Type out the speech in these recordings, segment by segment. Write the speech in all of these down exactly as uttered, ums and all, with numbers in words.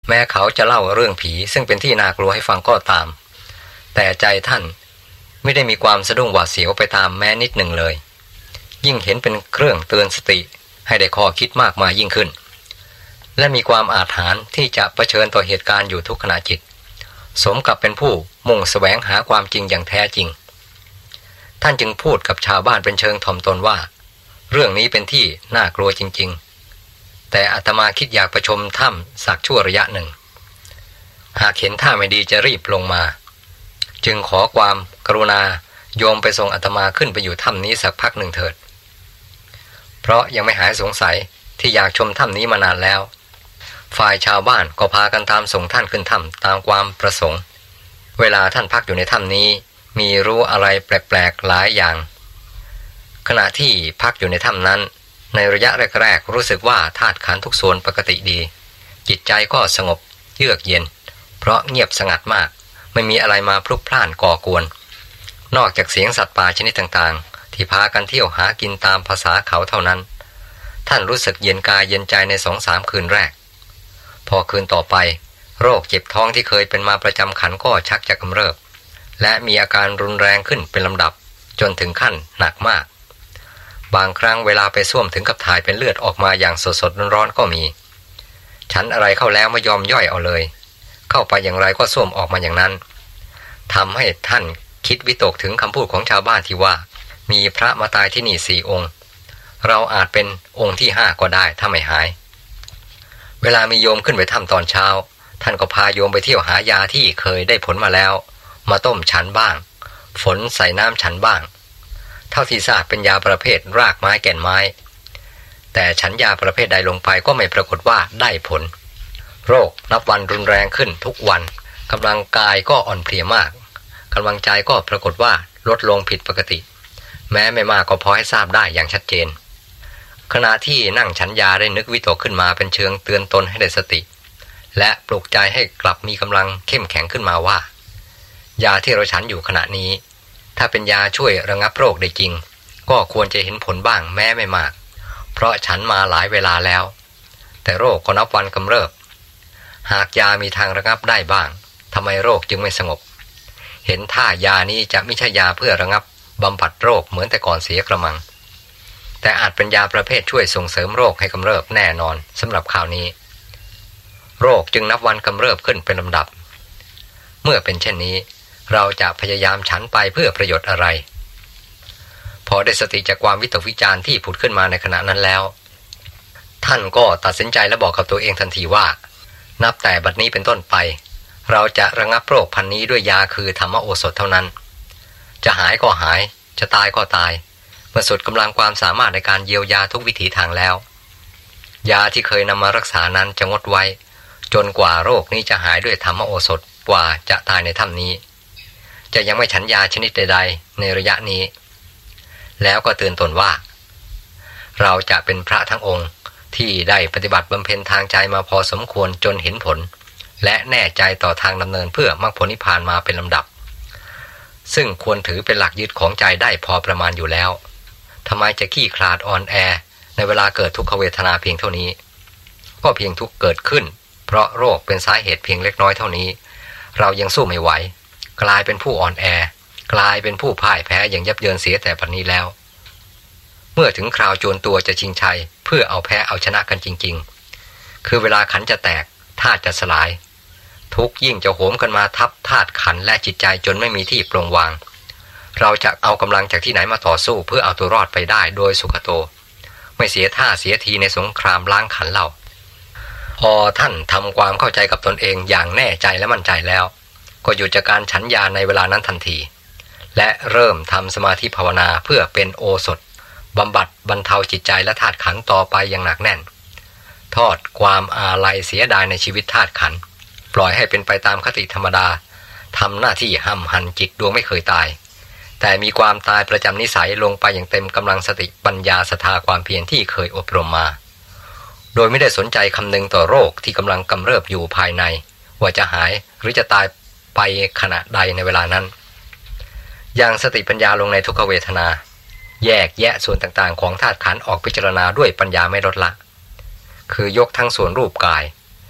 แม้เขาจะเล่าเรื่องผีซึ่งเป็นที่น่ากลัวให้ฟังก็ตามแต่ใจท่านไม่ได้มีความสะดุ้งหวาดเสียวไปตามแม้นิดหนึ่งเลยยิ่งเห็นเป็นเครื่องเตือนสติให้ได้ข้อคิดมากมายยิ่งขึ้นและมีความอาถรรพ์ที่จะเผชิญต่อเหตุการณ์อยู่ทุกขณะจิตสมกับเป็นผู้มุ่งแสวงหาความจริงอย่างแท้จริงท่านจึงพูดกับชาวบ้านเป็นเชิงถ่อมตนว่าเรื่องนี้เป็นที่น่ากลัวจริงๆแต่อาตมาคิดอยากประชมถ้ำสักชั่วระยะหนึ่งหากเห็นท่าไม่ดีจะรีบลงมาจึงขอความกรุณาโยมไปส่งอาตมาขึ้นไปอยู่ถ้ำนี้สักพักหนึ่งเถิดเพราะยังไม่หายสงสัยที่อยากชมถ้ำนี้มานานแล้วฝ่ายชาวบ้านก็พากันตามส่งท่านขึ้นถ้ำตามความประสงค์เวลาท่านพักอยู่ในถ้ำนี้มีรู้อะไรแปลกๆหลายอย่างขณะที่พักอยู่ในถ้ำนั้นในระยะแรกๆรู้สึกว่าธาตุขันธ์ทุกส่วนปกติดีจิตใจก็สงบเยือกเย็นเพราะเงียบสงัดมากไม่มีอะไรมาพลุกพล่านก่อกวนนอกจากเสียงสัตว์ป่าชนิดต่างๆที่พากันเที่ยวหากินตามภาษาเขาเท่านั้นท่านรู้สึกเย็นกายเย็นใจในสองสามคืนแรกพอคืนต่อไปโรคเจ็บท้องที่เคยเป็นมาประจำขันก็ชักจะกำเริบและมีอาการรุนแรงขึ้นเป็นลำดับจนถึงขั้นหนักมากบางครั้งเวลาไปส้วมถึงกับถ่ายเป็นเลือดออกมาอย่างสดๆร้อนๆก็มีฉันอะไรเข้าแล้วไม่ยอมย่อยเอาเลยเข้าไปอย่างไรก็ส้วมออกมาอย่างนั้นทำให้ท่านคิดวิตกถึงคำพูดของชาวบ้านที่ว่ามีพระมาตายที่นี่สี่องค์เราอาจเป็นองค์ที่ห้าก็ได้ถ้าไม่หายเวลามีโยมขึ้นไปถ้ำตอนเช้าท่านก็พาโยมไปเที่ยวหายาที่เคยได้ผลมาแล้วมาต้มฉันบ้างฝนใส่น้ำฉันบ้างเท่าที่ทราบเป็นยาประเภทรากไม้แก่นไม้แต่ฉันยาประเภทใดลงไปก็ไม่ปรากฏว่าได้ผลโรคนับวันรุนแรงขึ้นทุกวันกำลังกายก็อ่อนเพลียมากกำลังใจก็ปรากฏว่าลดลงผิดปกติแม้ไม่มากก็พอให้ทราบได้อย่างชัดเจนขณะที่นั่งฉันยาได้นึกวิตกขึ้นมาเป็นเชิงเตือนตนให้ได้สติและปลุกใจให้กลับมีกำลังเข้มแข็งขึ้นมาว่ายาที่เราฉันอยู่ขณะนี้ถ้าเป็นยาช่วยระงับโรคได้จริงก็ควรจะเห็นผลบ้างแม้ไม่มากเพราะฉันมาหลายเวลาแล้วแต่โรคก็นับวันกำเริบหากยามีทางระงับได้บ้างทำไมโรคจึงไม่สงบเห็นท่ายานี้จะไม่ใช่ยาเพื่อระงับบำบัดโรคเหมือนแต่ก่อนเสียกระมังแต่อาจเป็นยาประเภทช่วยส่งเสริมโรคให้กำเริบแน่นอนสำหรับข่าวนี้โรคจึงนับวันกำเริบขึ้นเป็นลำดับเมื่อเป็นเช่นนี้เราจะพยายามฉันไปเพื่อประโยชน์อะไรพอได้สติจากความวิตกวิจารณ์ที่ผุดขึ้นมาในขณะนั้นแล้วท่านก็ตัดสินใจและบอกกับตัวเองทันทีว่านับแต่บัดนี้เป็นต้นไปเราจะระงับโรคพันนี้ด้วยยาคือธรรมโอสถเท่านั้นจะหายก็หายจะตายก็ตายเมื่อสุดกำลังความสามารถในการเยียวยาทุกวิถีทางแล้วยาที่เคยนำมารักษานั้นจะงดไว้จนกว่าโรคนี้จะหายด้วยธรรมโอสถกว่าจะตายในถ้ำนี้จะยังไม่ฉันยาชนิดใดๆในระยะนี้แล้วก็เตือนตนว่าเราจะเป็นพระทั้งองค์ที่ได้ปฏิบัติบำเพ็ญทางใจมาพอสมควรจนเห็นผลและแน่ใจต่อทางดำเนินเพื่อมรรคผลนิพพานมาเป็นลำดับซึ่งควรถือเป็นหลักยึดของใจได้พอประมาณอยู่แล้วทำไมจะขี้คลาดอ่อนแอในเวลาเกิดทุกขเวทนาเพียงเท่านี้ก็เพียงทุกข์เกิดขึ้นเพราะโรคเป็นสาเหตุเพียงเล็กน้อยเท่านี้เรายังสู้ไม่ไหวกลายเป็นผู้อ่อนแอกลายเป็นผู้พ่ายแพ้อย่างยับเยินเสียแต่ปัจจุบันนี้แล้วเมื่อถึงคราวโจรตัวจะชิงชัยเพื่อเอาแพ้เอาชนะกันจริงๆคือเวลาขันจะแตกธาตุจะสลายทุกยิ่งจะโหมกันมาทับธาตุขันและจิตใจจนไม่มีที่ปรงวางเราจะเอากำลังจากที่ไหนมาต่อสู้เพื่อเอาตัวรอดไปได้โดยสุขโตไม่เสียท่าเสียทีในสงครามล้างขันเราพอท่านทำความเข้าใจกับตนเองอย่างแน่ใจและมั่นใจแล้วก็หยุดจากการฉันยาในเวลานั้นทันทีและเริ่มทำสมาธิภาวนาเพื่อเป็นโอสถบำบัดบรรเทาจิตใจและธาตุขันต่อไปอย่างหนักแน่นทอดความอาลัยเสียดายในชีวิตธาตุขันปล่อยให้เป็นไปตามคติธรรมดาทำหน้าที่ห้ำหั่นจิตดวงไม่เคยตายแต่มีความตายประจำนิสัยลงไปอย่างเต็มกำลังสติปัญญาศรัทธาความเพียรที่เคยอบรมมาโดยไม่ได้สนใจคำนึงต่อโรคที่กำลังกำเริบอยู่ภายในว่าจะหายหรือจะตายไปขณะใดในเวลานั้นอย่างสติปัญญาลงในทุกขเวทนาแยกแยะส่วนต่างๆของธาตุขันธ์ออกพิจารณาด้วยปัญญาไม่ลดละคือยกทั้งส่วนรูปกาย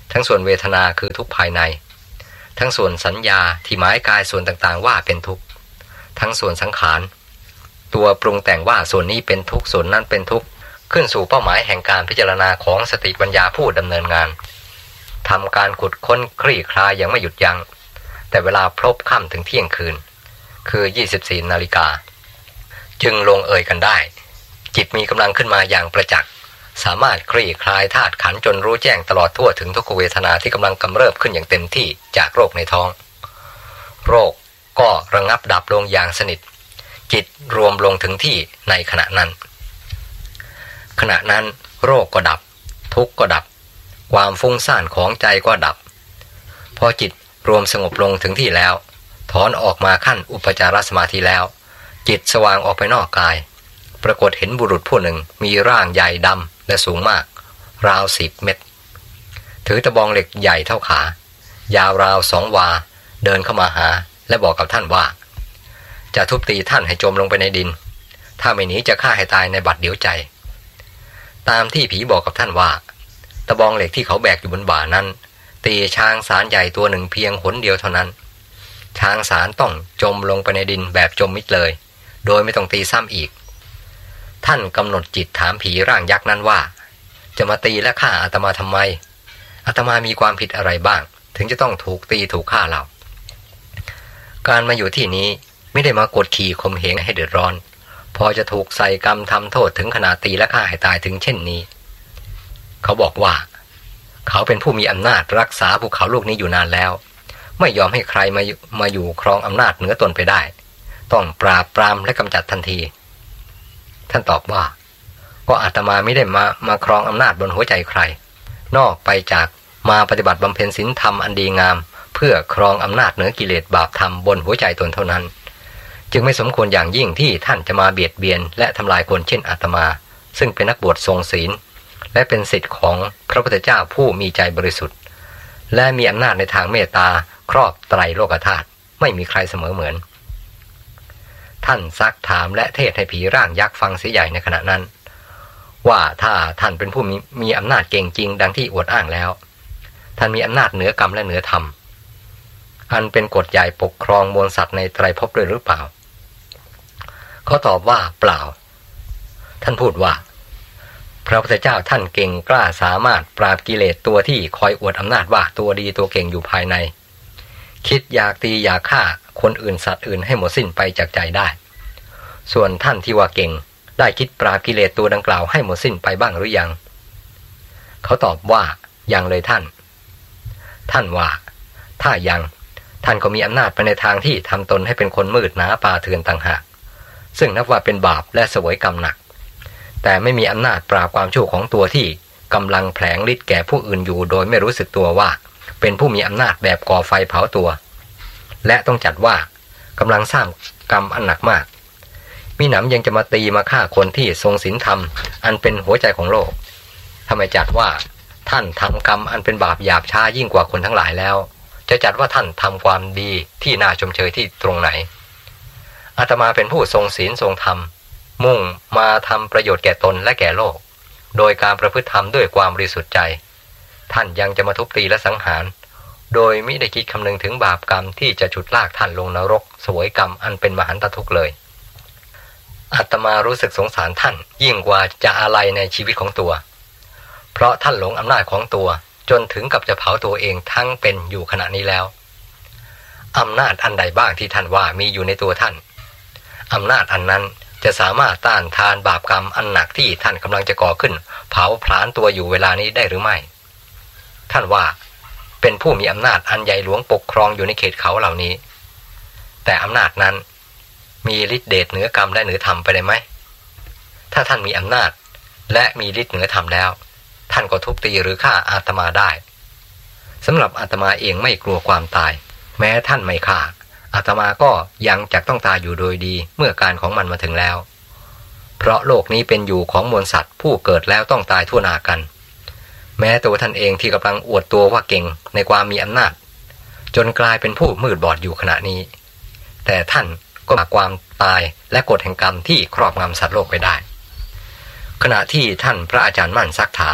ทั้งส่วนเวทนาคือทุกข์ภายในทั้งส่วนสัญญาที่หมายกายส่วนต่างๆว่าเป็นทุกข์ทั้งส่วนสังขารตัวปรุงแต่งว่าส่วนนี้เป็นทุกข์ส่วนนั้นเป็นทุกข์ขึ้นสู่เป้าหมายแห่งการพิจารณาของสติปัญญาผู้ดำเนินงานทำการขุดค้นคลี่คลายอย่างไม่หยุดยัง้งแต่เวลาพลบค่ำถึงเที่ยงคืนคือยี่สิบสี่นาฬิกาจึงลงเอยกันได้จิตมีกำลังขึ้นมาอย่างประจักษ์สามารถคลี่คลายธาตุขันธ์จนรู้แจ้งตลอดทั่วถึงทุกขเวทนาที่กำลังกำเริบขึ้นอย่างเต็มที่จากโรคในท้องโรคก็ระงับดับลงอย่างสนิทจิตรวมลงถึงที่ในขณะนั้นขณะนั้นโรคก็ดับทุกข์ก็ดับความฟุ้งซ่านของใจก็ดับพอจิตรวมสงบลงถึงที่แล้วถอนออกมาขั้นอุปจารสมาธิแล้วจิตสว่างออกไปนอกกายปรากฏเห็นบุรุษผู้หนึ่งมีร่างใหญ่ดำและสูงมากราวสิบเมตรถือตะบองเหล็กใหญ่เท่าขายาวราวสองวาเดินเข้ามาหาและบอกกับท่านว่าจะทุบตีท่านให้จมลงไปในดินถ้าไม่หนีจะฆ่าให้ตายในบัดเดี๋ยวใจตามที่ผีบอกกับท่านว่าตะบองเหล็กที่เขาแบกอยู่บนบ่านั้นตีช้างสารใหญ่ตัวหนึ่งเพียงหนเดียวเท่านั้นช้างสารต้องจมลงไปในดินแบบจมมิดเลยโดยไม่ต้องตีซ้ำอีกท่านกำหนดจิตถามผีร่างยักษ์นั้นว่าจะมาตีและฆ่าอาตมาทำไมอาตมามีความผิดอะไรบ้างถึงจะต้องถูกตีถูกฆ่าเราการมาอยู่ที่นี้ไม่ได้มากดขี่ข่มเหงให้เดือดร้อนพอจะถูกใส่กรรมทำโทษถึงขนาดตีและฆ่าให้ตายถึงเช่นนี้เขาบอกว่าเขาเป็นผู้มีอำนาจรักษาภูเขาลูกนี้อยู่นานแล้วไม่ยอมให้ใครมามาอยู่ครองอำนาจเหนือตนไปได้ต้องปราบปรามและกำจัดทันทีท่านตอบว่าก็อาตมาไม่ได้มามาครองอำนาจบนหัวใจใครนอกไปจากมาปฏิบัติบำเพ็ญศีลธรรมอันดีงามเพื่อครองอำนาจเหนือกิเลสบาปธรรมบนหัวใจตนเท่านั้นจึงไม่สมควรอย่างยิ่งที่ท่านจะมาเบียดเบียนและทำลายคนเช่นอาตมาซึ่งเป็นนักบวชทรงศีลและเป็นศิษย์ของพระพุทธเจ้าผู้มีใจบริสุทธิ์และมีอำนาจในทางเมตตาครอบไตรโลกธาตุไม่มีใครเสมอเหมือนท่านซักถามและเทศให้ผีร่างยักษ์ฟังเสียใหญ่ในขณะนั้นว่าถ้าท่านเป็นผู้มีมีอำนาจเก่งจริงดังที่อวดอ้างแล้วท่านมีอำนาจเหนือกรรมและเหนือธรรมอันเป็นกฎใหญ่ปกครองมวลสัตว์ในไตรภพด้วยหรือเปล่าเขาตอบว่าเปล่าท่านพูดว่าพระพุทธเจ้าท่านเก่งกล้าสามารถปราบกิเลสตัวที่คอยอวดอำนาจว่าตัวดีตัวเก่งอยู่ภายในคิดอยากตีอยากฆ่าคนอื่นสัตว์อื่นให้หมดสิ้นไปจากใจได้ส่วนท่านที่ว่าเก่งได้คิดปราบกิเลสตัวดังกล่าวให้หมดสิ้นไปบ้างหรือยังเขาตอบว่ายังเลยท่านท่านว่าถ้ายังท่านก็มีอำนาจไปในทางที่ทำตนให้เป็นคนมืดหนาป่าเถื่อนต่างหากซึ่งนับว่าเป็นบาปและเสวยกรรมหนักแต่ไม่มีอำนาจปราบความชั่วของตัวที่กำลังแผลงฤทธิ์แก่ผู้อื่นอยู่โดยไม่รู้สึกตัวว่าเป็นผู้มีอำนาจแบบก่อไฟเผาตัวและต้องจัดว่ากำลังสร้างกรรมอันหนักมากมิหนำยังจะมาตีมาฆ่าคนที่ทรงศีลธรรมอันเป็นหัวใจของโลกทำไมจัดว่าท่านทำกรรมอันเป็นบาปหยาบช้ายิ่งกว่าคนทั้งหลายแล้วจะจัดว่าท่านทำความดีที่น่าชมเชยที่ตรงไหนอาตมาเป็นผู้ทรงศีลทรงธรรมมุ่งมาทำประโยชน์แก่ตนและแก่โลกโดยการประพฤติธรรมด้วยความบริสุทธิ์ใจท่านยังจะมาทุบตีและสังหารโดยมิได้คิดคำนึงถึงบาปกรรมที่จะฉุดลากท่านลงนรกเสวยกรรมอันเป็นมหันตทุกข์เลยอาตมารู้สึกสงสารท่านยิ่งกว่าจะอาลัยในชีวิตของตัวเพราะท่านหลงอำนาจของตัวจนถึงกับจะเผาตัวเองทั้งเป็นอยู่ขณะนี้แล้วอำนาจอันใดบ้างที่ท่านว่ามีอยู่ในตัวท่านอำนาจอันนั้นจะสามารถต้านทานบาปกรรมอันหนักที่ท่านกำลังจะก่อขึ้นเผาผลาญตัวอยู่เวลานี้ได้หรือไม่ท่านว่าเป็นผู้มีอำนาจอันใหญ่หลวงปกครองอยู่ในเขตเขาเหล่านี้แต่อำนาจนั้นมีฤทธิ์เดชเหนือกรรมและเหนือธรรมไปได้ไหมถ้าท่านมีอำนาจและมีฤทธิ์เหนือธรรมแล้วท่านก็ทุบตีหรือฆ่าอาตมาได้สำหรับอาตมาเองไม่กลัวความตายแม้ท่านไม่ฆ่าอาตมาก็ยังจะต้องตายอยู่โดยดีเมื่อการของมันมาถึงแล้วเพราะโลกนี้เป็นอยู่ของมวลสัตว์ผู้เกิดแล้วต้องตายทั่วหน้ากันแม้ตัวท่านเองที่กำลังอวดตัวว่าเก่งในความมีอำนาจจนกลายเป็นผู้มืดบอดอยู่ขณะนี้แต่ท่านก็มาความตายและกฎแห่งกรรมที่ครอบงำสัตว์โลกไปได้ขณะที่ท่านพระอาจารย์มั่นซักถาม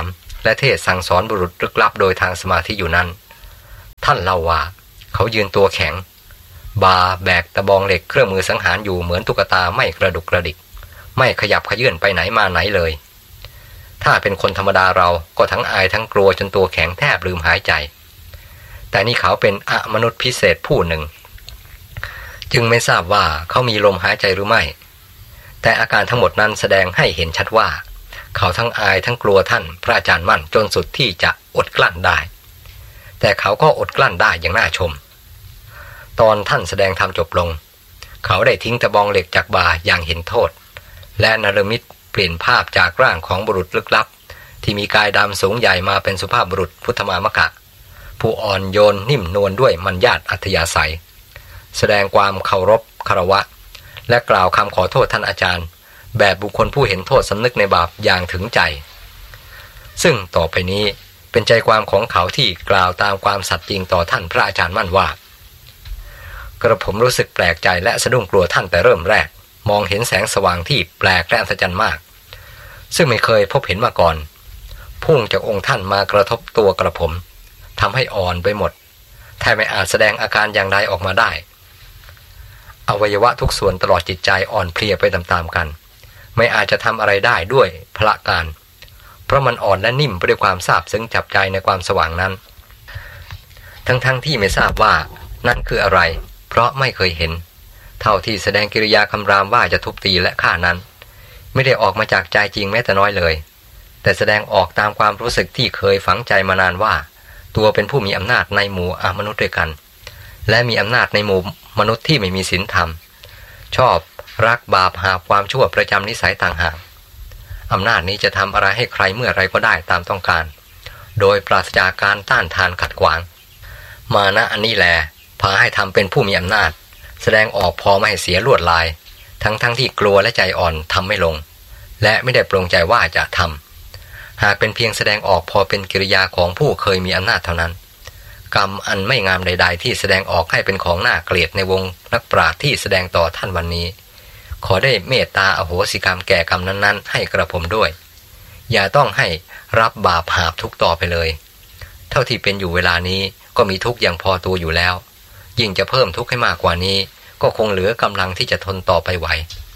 และเทศสั่งสอนบุรุษลึกลับโดยทางสมาธิอยู่นั้นท่านเล่าว่าเขายืนตัวแข็งบาแบกตะบองเหล็กเครื่องมือสังหารอยู่เหมือนตุ๊กตาไม่กระดุกกระดิกไม่ขยับขยื่นไปไหนมาไหนเลยถ้าเป็นคนธรรมดาเราก็ทั้งอายทั้งกลัวจนตัวแข็งแทบลืมหายใจแต่นี่เขาเป็นอมนุษย์พิเศษผู้หนึ่งจึงไม่ทราบว่าเขามีลมหายใจหรือไม่แต่อาการทั้งหมดนั้นแสดงให้เห็นชัดว่าเขาทั้งอายทั้งกลัวท่านพระอาจารย์มั่นจนสุดที่จะอดกลั้นได้แต่เขาก็อดกลั้นได้อย่างน่าชมตอนท่านแสดงธรรมจบลงเขาได้ทิ้งตะบองเหล็กจากบ่าอย่างเห็นโทษและนรมิตเปลี่ยนภาพจากร่างของบุรุษลึกลับที่มีกายดำสูงใหญ่มาเป็นสุภาพบุรุษพุทธมามกะผู้อ่อนโยนนิ่มนวลด้วยมัญญาตอัธยาศัยแสดงความเคารพคารวะและกล่าวคำขอโทษท่านอาจารย์แบบบุคคลผู้เห็นโทษสำนึกในบาปอย่างถึงใจซึ่งต่อไปนี้เป็นใจความของเขาที่กล่าวตามความสัตย์จริงต่อท่านพระอาจารย์มั่นว่ากระผมรู้สึกแปลกใจและสะดุ้งกลัวท่านแต่เริ่มแรกมองเห็นแสงสว่างที่แปลกและอัศจรรย์มากซึ่งไม่เคยพบเห็นมาก่อนพุ่งจากองค์ท่านมากระทบตัวกระผมทำให้อ่อนไปหมดแทบไม่อาจแสดงอาการอย่างใดออกมาได้อวัยวะทุกส่วนตลอดจิตใจอ่อนเพลียไปตามๆกันไม่อาจจะทำอะไรได้ด้วยพละการเพราะมันอ่อนและนิ่มไปด้วยความซาบซึ้งจับใจในความสว่างนั้นทั้งๆ ท, ที่ไม่ทราบว่านั่นคืออะไรเพราะไม่เคยเห็นเท่าที่แสดงกิริยาคำรามว่าจะทุบตีและฆ่านั้นไม่ได้ออกมาจากใจจริงแม้แต่น้อยเลยแต่แสดงออกตามความรู้สึกที่เคยฝังใจมานานว่าตัวเป็นผู้มีอำนาจในหมู่มนุษย์ด้วยกันและมีอำนาจในหมู่มนุษย์ที่ไม่มีศีลธรรมชอบรักบาปหาความชั่วประจำนิสัยต่างหากอำนาจนี้จะทำอะไรให้ใครเมื่อไรก็ได้ตามต้องการโดยปราศจากการต้านทานขัดขวางมานะอันนี้แลพาให้ทำเป็นผู้มีอำนาจแสดงออกพอไม่ให้เสียลวดลายทั้งๆ ท, ที่กลัวและใจอ่อนทำไม่ลงและไม่ได้ปรงใจว่าจะทำหากเป็นเพียงแสดงออกพอเป็นกิริยาของผู้เคยมีอำนาจเท่านั้นกรรมอันไม่งามใดๆที่แสดงออกให้เป็นของน่าเกลียดในวงนักปราชญ์ที่แสดงต่อท่านวันนี้ขอได้เมตตาอโหสิกรรมแก่กรรมนั้นๆให้กระผมด้วยอย่าต้องให้รับบาปหาบทุกต่อไปเลยเท่าที่เป็นอยู่เวลานี้ก็มีทุกข์อย่างพอตัวอยู่แล้วยิ่งจะเพิ่มทุกข์ให้มากกว่านี้ก็คงเหลือกำลังที่จะทนต่อไปไหว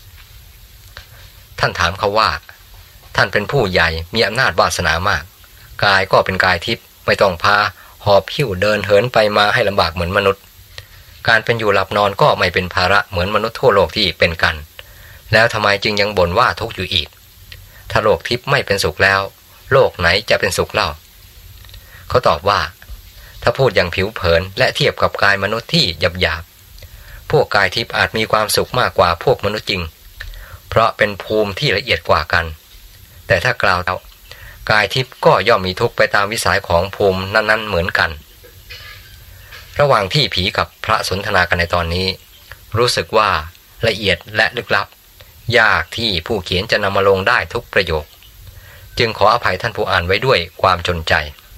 ท่านถามเขาว่าท่านเป็นผู้ใหญ่มีอำนาจวาสนามากกายก็เป็นกายทิพย์ไม่ต้องพาหอบหิ้วเดินเหินไปมาให้ลำบากเหมือนมนุษย์การเป็นอยู่หลับนอนก็ไม่เป็นภาระเหมือนมนุษย์ทั่วโลกที่เป็นกันแล้วทำไมจึงยังบ่นว่าทุกข์อยู่อีกถ้าโลกทิพย์ไม่เป็นสุขแล้วโลกไหนจะเป็นสุขเล่าเขาตอบว่าถ้าพูดอย่างผิวเผินและเทียบกับกายมนุษย์ที่หยาบๆพวกกายทิพย์อาจมีความสุขมากกว่าพวกมนุษย์จริงเพราะเป็นภูมิที่ละเอียดกว่ากันแต่ถ้ากล่าวเอากายทิพย์ก็ย่อมมีทุกข์ไปตามวิสัยของภูมินั้นๆเหมือนกันระหว่างที่ผีกับพระสนทนากันในตอนนี้รู้สึกว่าละเอียดและลึกลับยากที่ผู้เขียนจะนำมาลงได้ทุกประโยคจึงขออภัยท่านผู้อ่านไว้ด้วยความจนใจ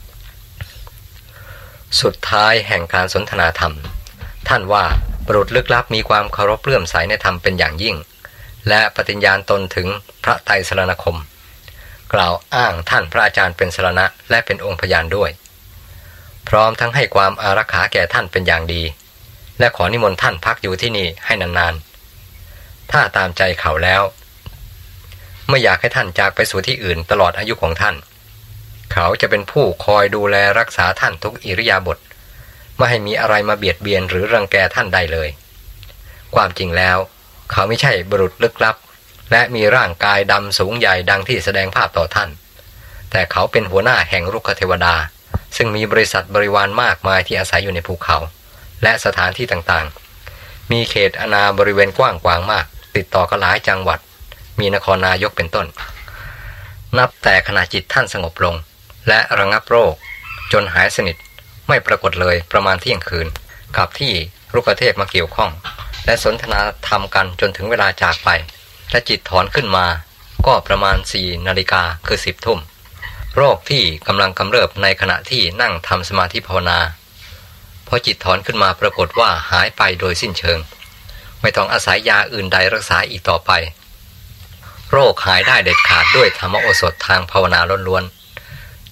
สุดท้ายแห่งการสนทนาธรรมท่านว่าบุรุษลึกลับมีความเคารพเลื่อมใสในธรรมเป็นอย่างยิ่งและปฏิญญาณตนถึงพระไตรสรณคมกล่าวอ้างท่านพระอาจารย์เป็นสรณะและเป็นองค์พยานด้วยพร้อมทั้งให้ความอารักขาแก่ท่านเป็นอย่างดีและขอนิมนต์ท่านพักอยู่ที่นี่ให้นานๆถ้าตามใจเขาแล้วไม่อยากให้ท่านจากไปสู่ที่อื่นตลอดอายุของท่านเขาจะเป็นผู้คอยดูแลรักษาท่านทุกอิริยาบถไม่ให้มีอะไรมาเบียดเบียนหรือรังแกท่านได้เลยความจริงแล้วเขาไม่ใช่บุรุษลึกลับและมีร่างกายดำสูงใหญ่ดังที่แสดงภาพต่อท่านแต่เขาเป็นหัวหน้าแห่งรุกขเทวดาซึ่งมีบริษัทบริวารมากมายที่อาศัยอยู่ในภูเขาและสถานที่ต่างๆมีเขตอาณาบริเวณกว้างขวางมากติดต่อกันหลายจังหวัดมีนครนายกเป็นต้นนับแต่ขณะจิตท่านสงบลงและระงับโรคจนหายสนิทไม่ปรากฏเลยประมาณเที่ยงคืนกับที่รุกขเทพมาเกี่ยวข้องและสนทนาธรรมกันจนถึงเวลาจากไปและจิตถอนขึ้นมาก็ประมาณสี่นาฬิกาคือสิบทุ่มโรคที่กำลังกำเริบในขณะที่นั่งทำสมาธิภาวนาพอจิตถอนขึ้นมาปรากฏว่าหายไปโดยสิ้นเชิงไม่ต้องอาศัยยาอื่นใดรักษาอีกต่อไปโรคหายได้เด็ดขาดด้วยธรรมโอสถทางภาวนาล้วนๆ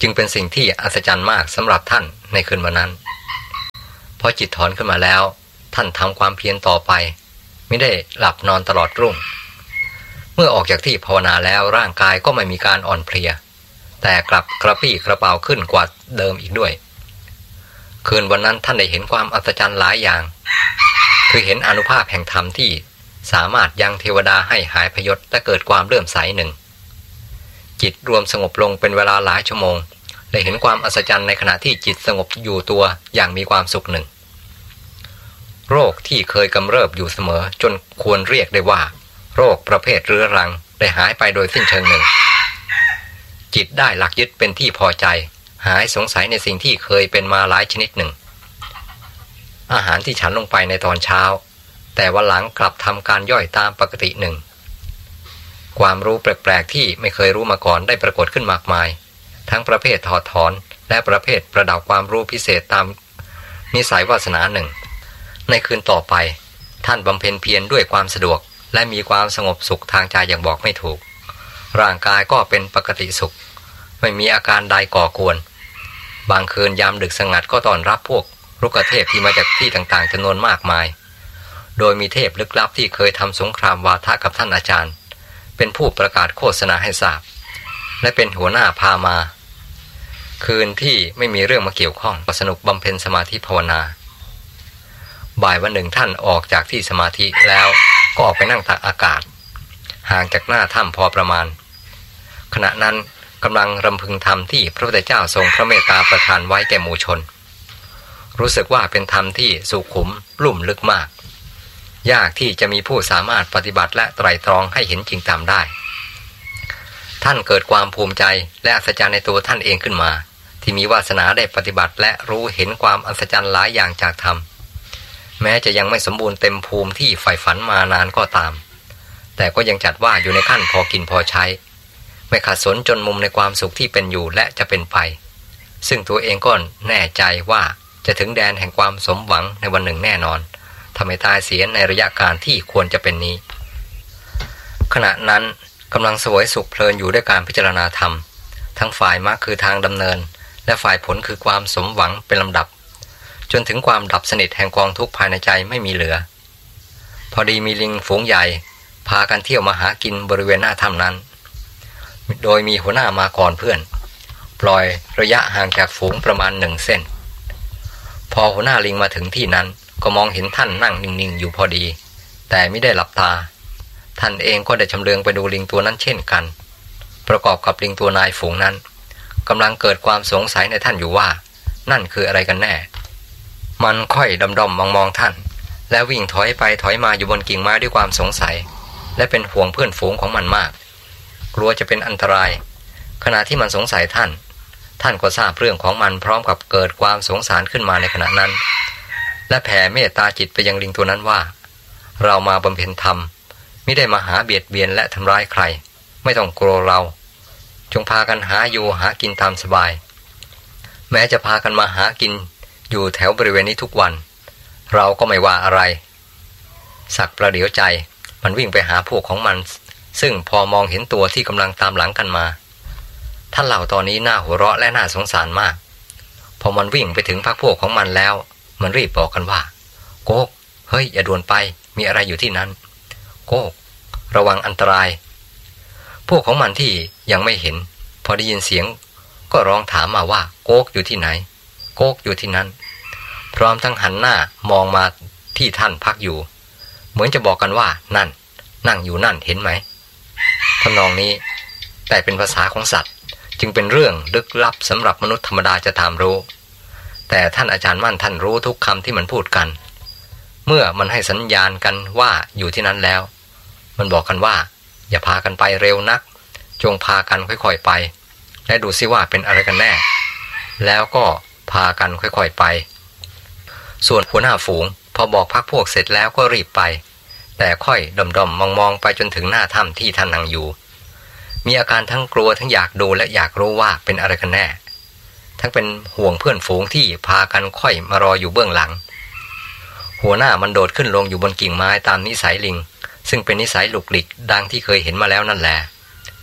จึงเป็นสิ่งที่อัศจรรย์มากสำหรับท่านในคืนวันนั้นพอจิตถอนขึ้นมาแล้วท่านทำความเพียรต่อไปไม่ได้หลับนอนตลอดรุ่งเมื่อออกจากที่ภาวนาแล้วร่างกายก็ไม่มีการอ่อนเพลียแต่กลับกระปรี้กระเปร่าขึ้นกว่าเดิมอีกด้วยคืนวันนั้นท่านได้เห็นความอัศจรรย์หลายอย่างคือเห็นอานุภาพแห่งธรรมที่สามารถยังเทวดาให้หายพยศและเกิดความเลื่อมใสหนึ่งจิตรวมสงบลงเป็นเวลาหลายชั่วโมงได้เห็นความอัศจรรย์ในขณะที่จิตสงบอยู่ตัวอย่างมีความสุขหนึ่งโรคที่เคยกำเริบอยู่เสมอจนควรเรียกได้ว่าโรคประเภทเรื้อรังได้หายไปโดยสิ้นเชิงหนึ่งจิตได้หลักยึดเป็นที่พอใจหายสงสัยในสิ่งที่เคยเป็นมาหลายชนิดหนึ่งอาหารที่ฉันลงไปในตอนเช้าแต่วันหลังกลับทำการย่อยตามปกติหนึ่งความรู้แปลกๆที่ไม่เคยรู้มาก่อนได้ปรากฏขึ้นมากมายทั้งประเภทถอดถอนและประเภทประดับความรู้พิเศษตามนิสัยวาสนาหนึ่งในคืนต่อไปท่านบำเพ็ญเพียรด้วยความสะดวกและมีความสงบสุขทางใจอย่างบอกไม่ถูกร่างกายก็เป็นปกติสุขไม่มีอาการใดก่อกวนบางคืนยามดึกสงัดก็ต้อนรับพวกรุกเทพที่มาจากที่ต่างๆจำนวนมากมายโดยมีเทพลึกลับที่เคยทำสงครามวาทะกับท่านอาจารย์เป็นผู้ประกาศโฆษณาให้ทราบและเป็นหัวหน้าพามาคืนที่ไม่มีเรื่องมาเกี่ยวข้องก็สนุกบำเพ็ญสมาธิภาวนาบ่ายวันหนึ่งท่านออกจากที่สมาธิแล้วก็ออกไปนั่งตากอากาศห่างจากหน้าถ้ำพอประมาณขณะนั้นกำลังรำพึงธรรมที่พระพุทธเจ้าทรงพระเมตตาประทานไว้แก่หมู่ชนรู้สึกว่าเป็นธรรมที่สุขุมลุ่มลึกมากยากที่จะมีผู้สามารถปฏิบัติและไตร่ตรองให้เห็นจริงตามได้ท่านเกิดความภูมิใจและอัศจรรย์ในตัวท่านเองขึ้นมาที่มีวาสนาได้ปฏิบัติและรู้เห็นความอัศจรรย์หลายอย่างจากธรรมแม้จะยังไม่สมบูรณ์เต็มภูมิที่ใฝ่ฝันมานานก็ตามแต่ก็ยังจัดว่าอยู่ในขั้นพอกินพอใช้ไม่ขัดสนจนมุมในความสุขที่เป็นอยู่และจะเป็นไปซึ่งตัวเองก็แน่ใจว่าจะถึงแดนแห่งความสมหวังในวันหนึ่งแน่นอนทำให้ตายเสียในระยะการที่ควรจะเป็นนี้ขณะนั้นกำลังเสวยสุขเพลินอยู่ด้วยการพิจารณาธรรมทั้งฝ่ายมรรคคือทางดำเนินและฝ่ายผลคือความสมหวังเป็นลำดับจนถึงความดับสนิทแห่งกองทุกข์ภายในใจไม่มีเหลือพอดีมีลิงฝูงใหญ่พากันเที่ยวมาหากินบริเวณหน้าถ้ำนั้นโดยมีหัวหน้ามาก่อนเพื่อนปล่อยระยะห่างจากฝูงประมาณหนึ่งเส้นพอหัวหน้าลิงมาถึงที่นั้นก็มองเห็นท่านนั่งนิ่งๆอยู่พอดีแต่ไม่ได้หลับตาท่านเองก็ได้ชำเลืองไปดูลิงตัวนั้นเช่นกันประกอบกับลิงตัวนายฝูงนั้นกำลังเกิดความสงสัยในท่านอยู่ว่านั่นคืออะไรกันแน่มันค่อยดำดมมองมองท่านแล้ววิ่งถอยไปถอยมาอยู่บนกิ่งไม้ด้วยความสงสัยและเป็นห่วงเพื่อนฝูงของมันมากกลัวจะเป็นอันตรายขณะที่มันสงสัยท่านท่านก็ทราบเรื่องของมันพร้อมกับเกิดความสงสารขึ้นมาในขณะนั้นและแผ่เมตตาจิตไปยังลิงตัวนั้นว่าเรามาบำเพ็ญธรรมไม่ได้มาหาเบียดเบียนและทำร้ายใครไม่ต้องกลัวเราจงพากันหาอยู่หากินตามสบายแม้จะพากันมาหากินอยู่แถวบริเวณนี้ทุกวันเราก็ไม่ว่าอะไรสักประเดี๋ยวใจมันวิ่งไปหาพวกของมันซึ่งพอมองเห็นตัวที่กำลังตามหลังกันมาท่านเหล่าตอนนี้น่าหัวเราะและน่าสงสารมากพอมันวิ่งไปถึงพรรคพวกของมันแล้วมันรีบบอกกันว่าโกกเฮ้ยอย่าด่วนไปมีอะไรอยู่ที่นั้นโกกระวังอันตรายพวกของมันที่ยังไม่เห็นพอได้ยินเสียงก็ร้องถามมาว่าโกกอยู่ที่ไหนโกกอยู่ที่นั้นพร้อมทั้งหันหน้ามองมาที่ท่านพักอยู่เหมือนจะบอกกันว่านั่นนั่งอยู่นั่นเห็นไหมทำนองนี้แต่เป็นภาษาของสัตว์จึงเป็นเรื่องลึกลับสำหรับมนุษย์ธรรมดาจะตามรู้แต่ท่านอาจารย์มั่นท่านรู้ทุกคำที่มันพูดกันเมื่อมันให้สัญญาณกันว่าอยู่ที่นั้นแล้วมันบอกกันว่าอย่าพากันไปเร็วนักจงพากันค่อยๆไปและดูซิว่าเป็นอะไรกันแน่แล้วก็พากันค่อยๆไปส่วนหัวหน้าฝูงพอบอกพักพวกเสร็จแล้วก็รีบไปแต่ค่อยดมๆมองๆไปจนถึงหน้าถ้ำที่ท่านนั่งอยู่มีอาการทั้งกลัวทั้งอยากดูและอยากรู้ว่าเป็นอะไรกันแน่ทั้งเป็นห่วงเพื่อนฝูงที่พากันค่อยมารออยู่เบื้องหลังหัวหน้ามันโดดขึ้นลงอยู่บนกิ่งไม้ตามนิสัยลิงซึ่งเป็นนิสัยหลุกหลิกดังที่เคยเห็นมาแล้วนั่นแหละ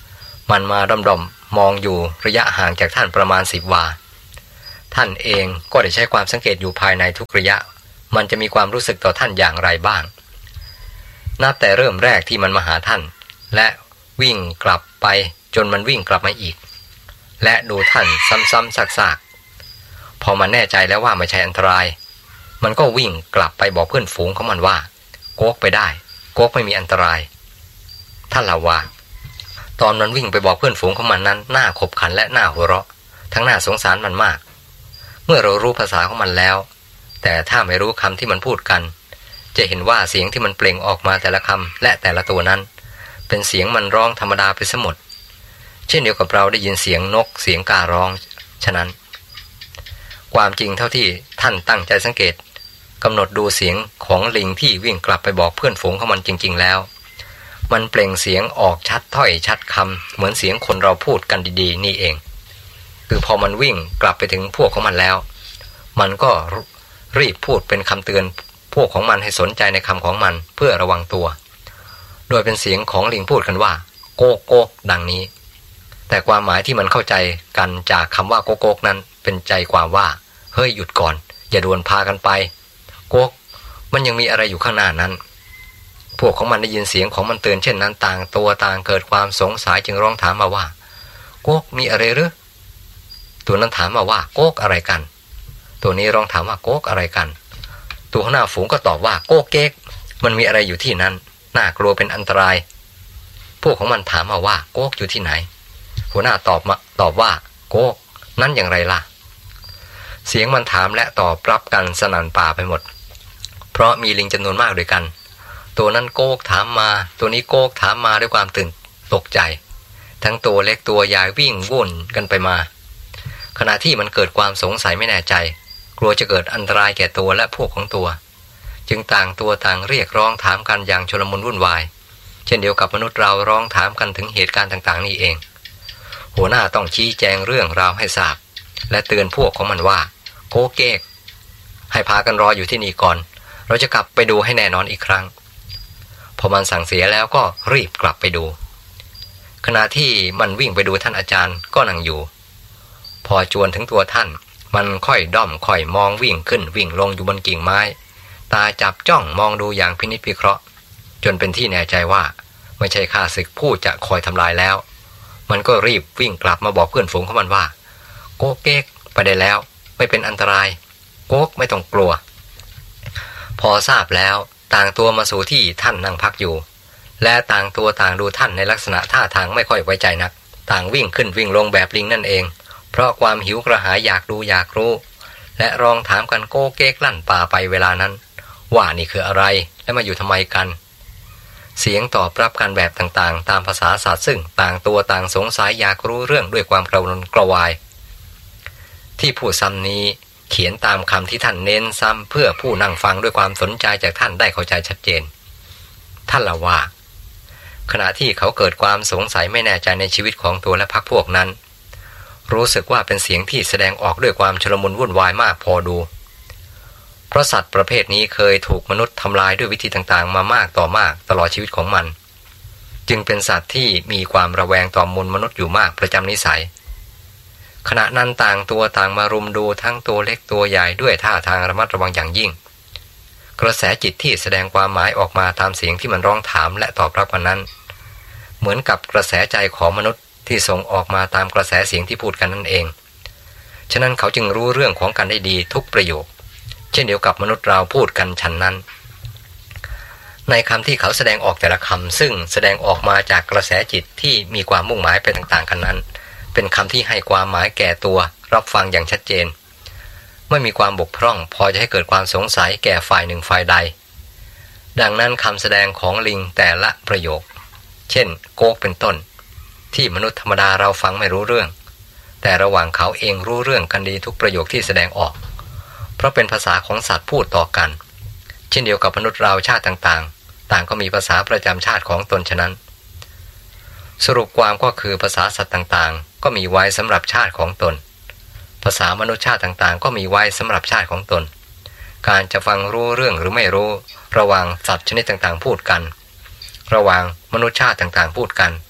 มันมาด้อมๆมองอยู่ระยะห่างจากท่านประมาณสิบวาท่านเองก็ได้ใช้ความสังเกตอยู่ภายในทุกระยะมันจะมีความรู้สึกต่อท่านอย่างไรบ้างนับแต่เริ่มแรกที่มันมาหาท่านและวิ่งกลับไปจนมันวิ่งกลับมาอีกและดูท่านซ้ำๆซากๆพอมันแน่ใจแล้วว่าไม่ใช่อันตรายมันก็วิ่งกลับไปบอกเพื่อนฝูงของมันว่าโก๊กไปได้โก๊กไม่มีอันตรายท่านเล่าว่าตอนมันวิ่งไปบอกเพื่อนฝูงของมันนั้นหน้าขบขันและหน้าหัวเราะทั้งหน้าสงสารมันมากเมื่อเรารู้ภาษาของมันแล้วแต่ถ้าไม่รู้คำที่มันพูดกันจะเห็นว่าเสียงที่มันเปล่งออกมาแต่ละคำและแต่ละตัวนั้นเป็นเสียงมันร้องธรรมดาไปซะหมดเช่นเดียวกับเราได้ยินเสียงนกเสียงการ้องฉะนั้นความจริงเท่าที่ท่านตั้งใจสังเกตกำหนดดูเสียงของลิงที่วิ่งกลับไปบอกเพื่อนฝูงของมันจริงๆแล้วมันเปล่งเสียงออกชัดถ้อยชัดคำเหมือนเสียงคนเราพูดกันดีๆนี่เองคือพอมันวิ่งกลับไปถึงพวกของมันแล้วมันก็รีบพูดเป็นคำเตือนพวกของมันให้สนใจในคำของมันเพื่อระวังตัวโดยเป็นเสียงของลิงพูดกันว่าโก๊กโก๊กดังนี้แต่ความหมายที่มันเข้าใจกันจากคำว่าโก๊กโก๊กนั้นเป็นใจความว่าเฮ้ยหยุดก่อนอย่าด่วนพากันไปโก๊กมันยังมีอะไรอยู่ข้างหน้านั้นพวกของมันได้ยินเสียงของมันเตือนเช่นนั้นต่างตัวต่างเกิดความสงสัยจึงร้องถามมาว่าโก๊กมีอะไรหรือตัวนั้นถามมาว่าโก๊กอะไรกันตัวนี้ร้องถามว่าโก๊กอะไรกันตัวหัวหน้าฝูงก็ตอบว่าโก๊กเก๊กมันมีอะไรอยู่ที่นั้นน่ากลัวเป็นอันตรายพวกของมันถามมาว่าโก๊กอยู่ที่ไหนหัวหน้าตอบมาตอบว่าโก๊กนั่นอย่างไรล่ะเสียงมันถามและตอบรับกันสนั่นป่าไปหมดเพราะมีลิงจำนวนมากด้วยกันตัวนั้นโก๊กถามมาตัวนี้โก๊กถามมาด้วยความตื่นตกใจทั้งตัวเล็กตัวใหญ่วิ่งวุ่นกันไปมาขณะที่มันเกิดความสงสัยไม่แน่ใจกลัวจะเกิดอันตรายแก่ตัวและพวกของตัวจึงต่างตัวต่างเรียกร้องถามกันอย่างชลมุนวุ่นวายเช่นเดียวกับมนุษย์เราร้องถามกันถึงเหตุการณ์ต่างๆนี่เองหัวหน้าต้องชี้แจงเรื่องราวให้ทราบและเตือนพวกของมันว่าโก๊กเก๊กให้พากันรออยู่ที่นี่ก่อนเราจะกลับไปดูให้แน่นอนอีกครั้งพอมันสั่งเสียแล้วก็รีบกลับไปดูขณะที่มันวิ่งไปดูท่านอาจารย์ก็นั่งอยู่พอจวนถึงตัวท่านมันค่อยด้อมค่อยมองวิ่งขึ้นวิ่งลงอยู่บนกิ่งไม้ตาจับจ้องมองดูอย่างพินิจพิเคราะห์จนเป็นที่แน่ใจว่าไม่ใช่ข้าศึกผู้จะคอยทำลายแล้วมันก็รีบวิ่งกลับมาบอกเพื่อนฝูงของมันว่าโก๊กเก๊กไปได้แล้วไม่เป็นอันตรายโก๊กไม่ต้องกลัวพอทราบแล้วต่างตัวมาสู่ที่ท่านนั่งพักอยู่และต่างตัวต่างดูท่านในลักษณะท่าทางไม่ค่อยไว้ใจนักต่างวิ่งขึ้นวิ่งลงแบบลิงนั่นเองเพราะความหิวกระหายอยากดูอยากรู้และร้องถามกันโก๊กเก๊กลั่นป่าไปเวลานั้นว่านี่คืออะไรและมาอยู่ทำไมกันเสียงตอบรับกันแบบต่างๆตามภาษาศาสตร์ซึ่งต่างตัวต่างสงสัยอยากรู้เรื่องด้วยความกระวนกระวายที่พูดซ้ำนี้เขียนตามคำที่ท่านเน้นซ้ำเพื่อผู้นั่งฟังด้วยความสนใจจากท่านได้เข้าใจชัดเจนท่านเล่าว่าขณะที่เขาเกิดความสงสัยไม่แน่ใจในชีวิตของตัวและพรรคพวกนั้นรู้สึกว่าเป็นเสียงที่แสดงออกด้วยความชลมุนวุ่นวายมากพอดูเพราะสัตว์ประเภทนี้เคยถูกมนุษย์ทำลายด้วยวิธีต่างๆมามากต่อมากตลอดชีวิตของมันจึงเป็นสัตว์ที่มีความระแวงต่อมวลมนุษย์อยู่มากประจำนิสัยขณะนั้นต่างตัวต่างมารุมดูทั้งตัวเล็กตัวใหญ่ด้วยท่าทางระมัดระวังอย่างยิ่งกระแสจิตที่แสดงความหมายออกมาตามเสียงที่มันร้องถามและตอบรับกันนั้นเหมือนกับกระแสใจของมนุษย์ที่ส่งออกมาตามกระแสเสียงที่พูดกันนั่นเองฉะนั้นเขาจึงรู้เรื่องของกันได้ดีทุกประโยคเช่นเดียวกับมนุษย์เราพูดกันฉันนั้นในคำที่เขาแสดงออกแต่ละคำซึ่งแสดงออกมาจากกระแสจิตที่มีความมุ่งหมายไปต่างๆกันนั้นเป็นคำที่ให้ความหมายแก่ตัวรับฟังอย่างชัดเจนไม่มีความบกพร่องพอจะให้เกิดความสงสัยแก่ฝ่ายหนึ่งฝ่ายใดดังนั้นคำแสดงของลิงแต่ละประโยคเช่นโก๊กเป็นต้นที่มนุษย์ธรรมดาเราฟังไม่รู้เรื่องแต่ระหว่างเขาเองรู้เรื่องกันดีทุกประโยคที่แสดงออกเพราะเป็นภาษาของสัตว์พูดต่อกันเช่นเดียวกับมนุษย์เราชาติต่างๆต่างก็มีภาษาประจำชาติของตนฉะนั้นสรุปความก็คือภาษาสัตว์ต่างๆก็มีไว้สำหรับชาติของตนภาษามนุษย์ชาติต่างๆก็มีไว้สำหรับชาติของตนการจะฟังรู้เรื่องหรือไม่รู้ระหว่างสัตว์ชนิดต่างๆพูดกันระหว่างมนุษย์ชาติต่างๆพูดกัน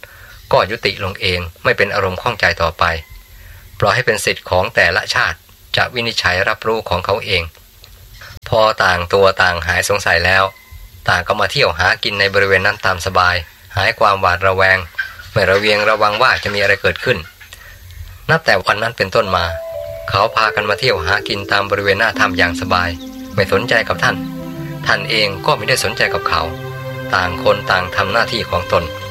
ก็ยุติลงเองไม่เป็นอารมณ์ข้องใจต่อไปปล่อยให้เป็นสิทธิ์ของแต่ละชาติจะวินิจฉัยรับรู้ของเขาเองพอต่างตัวต่างหายสงสัยแล้วต่างก็มาเที่ยวหากินในบริเวณนั้นตามสบายหายความหวาดระแวงไม่ระเวียงระวังว่าจะมีอะไรเกิดขึ้นนับแต่วันนั้นเป็นต้นมาเขาพากันมาเที่ยวหากินตามบริเวณหน้าถ้ำอย่างสบายไม่สนใจกับท่านท่านเองก็ไม่ได้สนใจกับเขาต่างคนต่างทำหน้าที่ของตน